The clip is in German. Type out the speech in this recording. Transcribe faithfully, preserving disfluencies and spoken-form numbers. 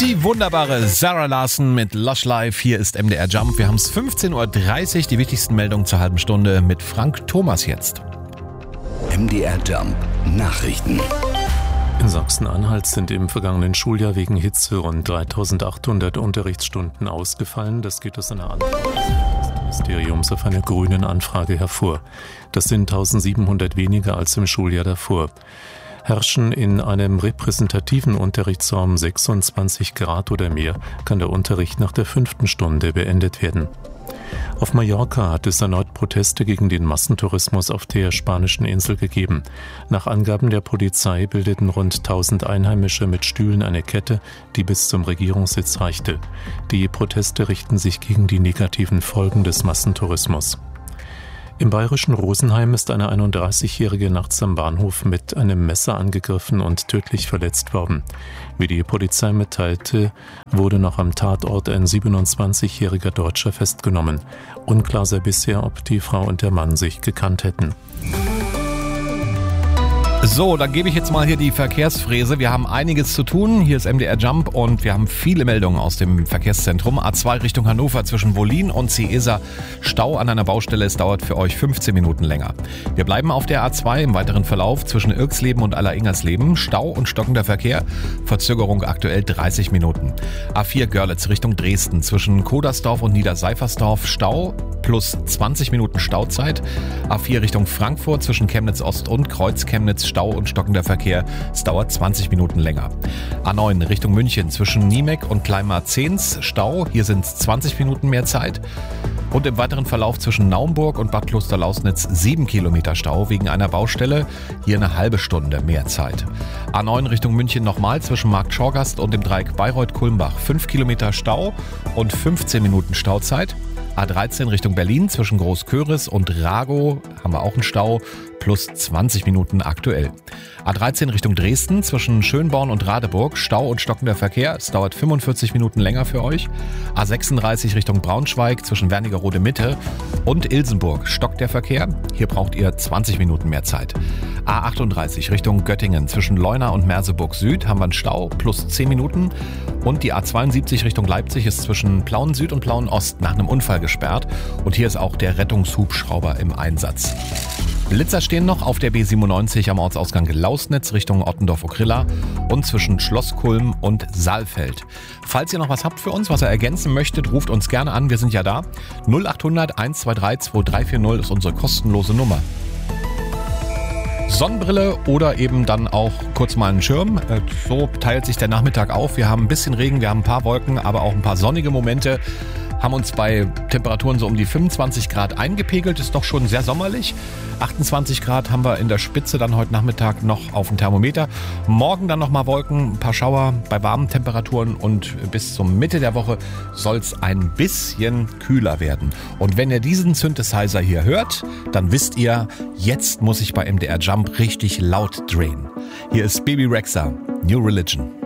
Die wunderbare Sarah Larson mit Lush Life. Hier ist M D R Jump. Wir haben es fünfzehn Uhr dreißig. Die wichtigsten Meldungen zur halben Stunde mit Frank Thomas jetzt. M D R Jump Nachrichten. In Sachsen-Anhalt sind im vergangenen Schuljahr wegen Hitze rund dreitausendachthundert Unterrichtsstunden ausgefallen. Das geht aus einer Antwort des Ministeriums auf eine grünen Anfrage hervor. Das sind eintausendsiebenhundert weniger als im Schuljahr davor. Herrschen in einem repräsentativen Unterrichtsraum sechsundzwanzig Grad oder mehr, kann der Unterricht nach der fünften Stunde beendet werden. Auf Mallorca hat es erneut Proteste gegen den Massentourismus auf der spanischen Insel gegeben. Nach Angaben der Polizei bildeten rund tausend Einheimische mit Stühlen eine Kette, die bis zum Regierungssitz reichte. Die Proteste richten sich gegen die negativen Folgen des Massentourismus. Im bayerischen Rosenheim ist eine einunddreißigjährige nachts am Bahnhof mit einem Messer angegriffen und tödlich verletzt worden. Wie die Polizei mitteilte, wurde noch am Tatort ein siebenundzwanzigjähriger Deutscher festgenommen. Unklar sei bisher, ob die Frau und der Mann sich gekannt hätten. So, dann gebe ich jetzt mal hier die Verkehrsfräse. Wir haben einiges zu tun. Hier ist M D R Jump und wir haben viele Meldungen aus dem Verkehrszentrum. A zwei Richtung Hannover zwischen Wollin und Ciesa. Stau an einer Baustelle. Es dauert für euch fünfzehn Minuten länger. Wir bleiben auf der A zwei im weiteren Verlauf zwischen Irksleben und Alleringers-Leben. Stau und stockender Verkehr. Verzögerung aktuell dreißig Minuten. A vier Görlitz Richtung Dresden zwischen Kodersdorf und Niederseifersdorf. Stau plus zwanzig Minuten Stauzeit. A vier Richtung Frankfurt zwischen Chemnitz Ost und Kreuz Chemnitz. Stau und stockender Verkehr. Es dauert zwanzig Minuten länger. A neun Richtung München zwischen Niemek und Kleinmar-Zehns. Stau. Hier sind es zwanzig Minuten mehr Zeit. Und im weiteren Verlauf zwischen Naumburg und Bad Klosterlausnitz sieben Kilometer Stau wegen einer Baustelle. Hier eine halbe Stunde mehr Zeit. A neun Richtung München nochmal zwischen Markt Schorgast und dem Dreieck Bayreuth-Kulmbach. fünf Kilometer Stau und fünfzehn Minuten Stauzeit. A dreizehn Richtung Berlin zwischen Großköris und Ragow haben wir auch einen Stau, plus zwanzig Minuten aktuell. A dreizehn Richtung Dresden zwischen Schönborn und Radeburg, Stau und stockender Verkehr. Es dauert fünfundvierzig Minuten länger für euch. A sechsunddreißig Richtung Braunschweig zwischen Wernigerode Mitte und Ilsenburg, stockt der Verkehr. Hier braucht ihr zwanzig Minuten mehr Zeit. A achtunddreißig Richtung Göttingen zwischen Leuna und Merseburg Süd haben wir einen Stau, plus zehn Minuten. Und die A zweiundsiebzig Richtung Leipzig ist zwischen Plauen Süd und Plauen Ost nach einem Unfall gesperrt. Und hier ist auch der Rettungshubschrauber im Einsatz. Blitzer stehen noch auf der B siebenundneunzig am Ortsausgang Lausnitz Richtung Ottendorf-Okrilla und zwischen Schlosskulm und Saalfeld. Falls ihr noch was habt für uns, was ihr ergänzen möchtet, ruft uns gerne an. Wir sind ja da. null achthundert eins zwei drei zwei drei vier null ist unsere kostenlose Nummer. Sonnenbrille oder eben dann auch kurz mal einen Schirm. So teilt sich der Nachmittag auf. Wir haben ein bisschen Regen, wir haben ein paar Wolken, aber auch ein paar sonnige Momente. Haben uns bei Temperaturen so um die fünfundzwanzig Grad eingepegelt, ist doch schon sehr sommerlich. achtundzwanzig Grad haben wir in der Spitze dann heute Nachmittag noch auf dem Thermometer. Morgen dann nochmal Wolken, ein paar Schauer bei warmen Temperaturen und bis zur Mitte der Woche soll es ein bisschen kühler werden. Und wenn ihr diesen Synthesizer hier hört, dann wisst ihr, jetzt muss ich bei M D R Jump richtig laut drehen. Hier ist Baby Rexha, New Religion.